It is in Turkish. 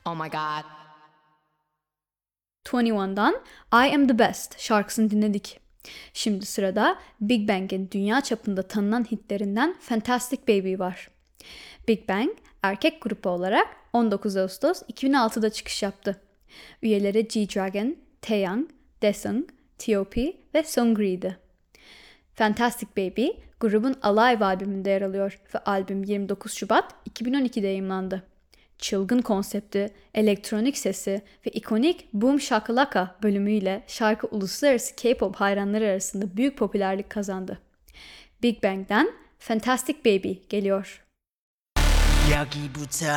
Oh my god. 21'dan I Am The Best şarkısını dinledik. Şimdi sırada Big Bang'in dünya çapında tanınan hitlerinden Fantastic Baby var. Big Bang, erkek grubu olarak 19 Ağustos 2006'da çıkış yaptı. Üyeleri G-Dragon, Taeyang, Daesung, T.O.P ve Seungri'ydi. Fantastic Baby, grubun Alive albümünde yer alıyor ve albüm 29 Şubat 2012'de yayımlandı. Çılgın konsepti, elektronik sesi ve ikonik Boom Shakalaka bölümüyle şarkı uluslararası K-pop hayranları arasında büyük popülerlik kazandı. Big Bang'den Fantastic Baby geliyor. 여기부터